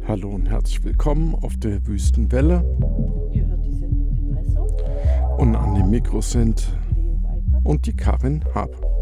Hallo und herzlich willkommen auf der Wüstenwelle. Ihr hört die Sendung Depresso Und an dem Mikro sind Leo Weipert und die Karin Hab.